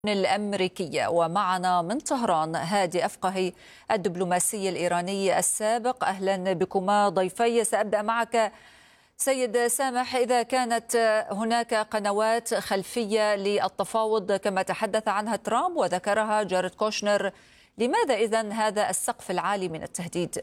الأمريكية. ومعنا من طهران هادي أفقهي الدبلوماسي الإيراني السابق. أهلا بكما ضيفي. سأبدأ معك سيد سامح، إذا كانت هناك قنوات خلفية للتفاوض كما تحدث عنها ترامب وذكرها جاريد كوشنر، لماذا إذن هذا السقف العالي من التهديد؟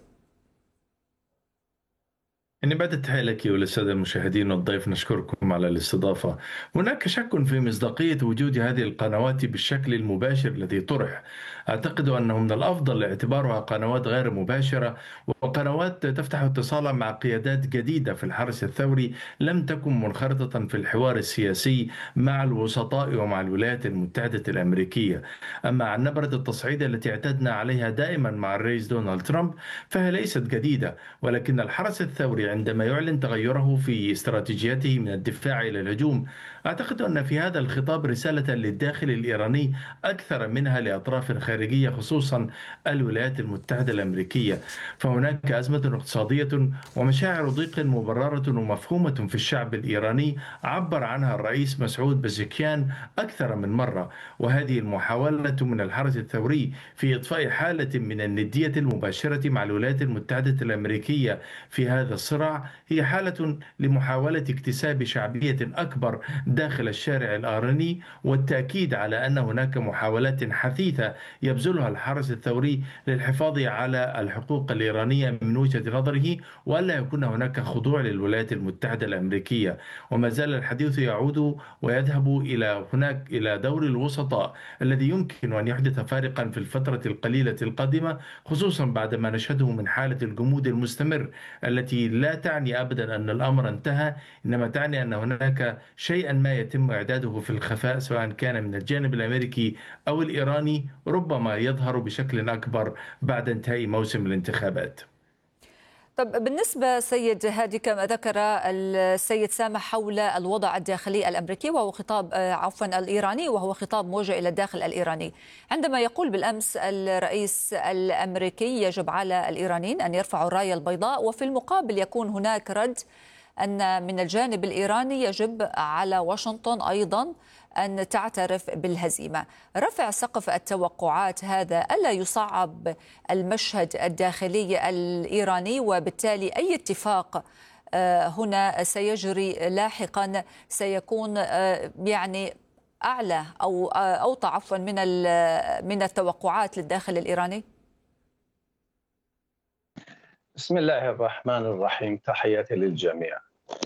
بعد التحية لك وللسادة المشاهدين والضيف، نشكركم على الاستضافة. هناك شك في مصداقية وجود هذه القنوات بالشكل المباشر الذي طرح. أعتقد أنه من الأفضل اعتبارها قنوات غير مباشرة، وقنوات تفتح اتصالا مع قيادات جديدة في الحرس الثوري لم تكن منخرطة في الحوار السياسي مع الوسطاء ومع الولايات المتحدة الأمريكية. أما عن نبرة التصعيد التي اعتدنا عليها دائما مع الرئيس دونالد ترامب فهي ليست جديدة، ولكن الحرس الثوري عندما يعلن تغيره في استراتيجيته من الدفاع إلى الهجوم، أعتقد أن في هذا الخطاب رسالة للداخل الإيراني أكثر منها لأطراف خارجية، خصوصا الولايات المتحدة الأمريكية. فهناك أزمة اقتصادية ومشاعر ضيق مبررة ومفهومة في الشعب الإيراني عبر عنها الرئيس مسعود بزكيان أكثر من مرة، وهذه المحاولة من الحرس الثوري في إطفاء حالة من الندية المباشرة مع الولايات المتحدة الأمريكية في هذا الصراع هي حالة لمحاولة اكتساب شعبية أكبر داخل الشارع الإيراني، والتأكيد على أن هناك محاولات حثيثة يبذلها الحرس الثوري للحفاظ على الحقوق الإيرانية من وجهة نظره، وألا يكون هناك خضوع للولايات المتحدة الأمريكية. وما زال الحديث يعود ويذهب إلى دور الوسطاء الذي يمكن أن يحدث فارقا في الفترة القليلة القادمة، خصوصا بعدما نشهده من حالة الجمود المستمر التي لا تعني أبدا أن الأمر انتهى، إنما تعني أن هناك شيئا ما يتم إعداده في الخفاء سواء كان من الجانب الأمريكي أو الإيراني، ربما يظهر بشكل أكبر بعد انتهاء موسم الانتخابات. طب بالنسبة سيد هادي، كما ذكر السيد سامح حول الوضع الداخلي الأمريكي وهو خطاب الإيراني، وهو خطاب موجه إلى الداخل الإيراني، عندما يقول بالأمس الرئيس الأمريكي يجب على الإيرانيين أن يرفعوا الراية البيضاء، وفي المقابل يكون هناك رد أن من الجانب الإيراني يجب على واشنطن أيضا أن تعترف بالهزيمة. رفع سقف التوقعات هذا ألا يصعب المشهد الداخلي الإيراني؟ وبالتالي أي اتفاق هنا سيجري لاحقا سيكون يعني أعلى أو أوطى عفوا من التوقعات للداخل الإيراني؟ بسم الله الرحمن الرحيم، تحياتي للجميع.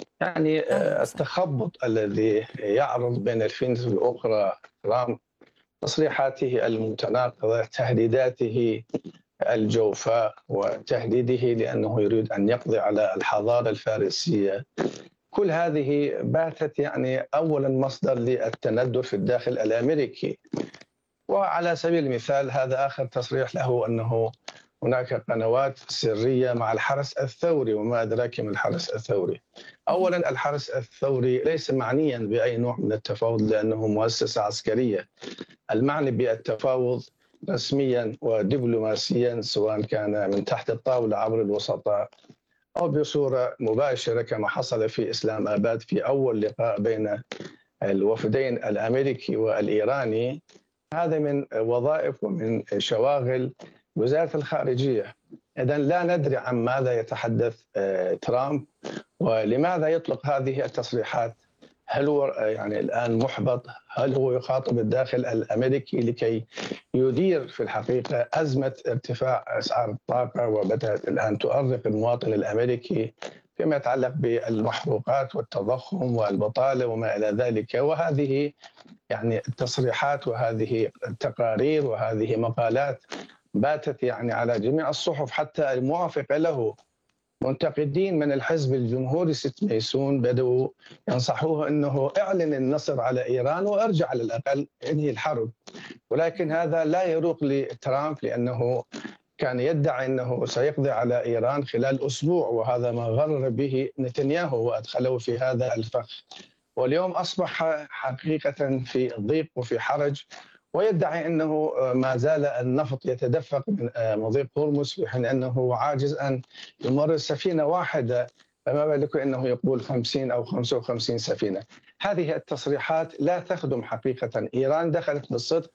التخبط الذي يعرض بين الفينة الأخرى ترامب، تصريحاته المتناقضة، تهديداته الجوفاء وتهديده لأنه يريد أن يقضي على الحضارة الفارسية، كل هذه باتت أولا مصدر للتندر في الداخل الأمريكي. وعلى سبيل المثال هذا آخر تصريح له أنه هناك قنوات سرية مع الحرس الثوري، وما أدراك ما الحرس الثوري. أولا الحرس الثوري ليس معنيا بأي نوع من التفاوض لأنه مؤسسة عسكرية. المعني بالتفاوض رسميا ودبلوماسيا سواء كان من تحت الطاولة عبر الوسطاء أو بصورة مباشرة كما حصل في إسلام آباد في أول لقاء بين الوفدين الأمريكي والإيراني، هذا من وظائف ومن شواغل وزارة الخارجية. إذن لا ندري عن ماذا يتحدث ترامب ولماذا يطلق هذه التصريحات. هل هو الآن محبط؟ هل هو يخاطب الداخل الأمريكي لكي يدير في الحقيقة أزمة ارتفاع أسعار الطاقة وبدأت الآن تؤرق المواطن الأمريكي فيما يتعلق بالمحروقات والتضخم والبطالة وما إلى ذلك؟ وهذه التصريحات وهذه التقارير وهذه مقالات باتت على جميع الصحف حتى الموافقة له. منتقدين من الحزب الجمهوري 6 ميسون بدأوا ينصحوه أنه اعلن النصر على إيران وارجع على الأقل انهي الحرب، ولكن هذا لا يروق لترامب لأنه كان يدعي أنه سيقضي على إيران خلال أسبوع، وهذا ما غرر به نتنياهو وأدخله في هذا الفخ. واليوم أصبح حقيقة في ضيق وفي حرج، ويدعي أنه ما زال النفط يتدفق من مضيق هرمز في حين أنه عاجز أن يمرر سفينة واحدة فما بالك أنه يقول 50 أو 55 سفينة. هذه التصريحات لا تخدم حقيقة إيران. دخلت بالصدق